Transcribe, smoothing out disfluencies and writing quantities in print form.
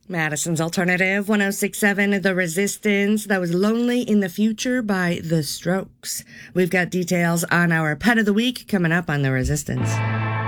Madison's Alternative 1067, The Resistance. That was Lonely in the Future by The Strokes. We've got details on our Pet of the Week coming up on The Resistance.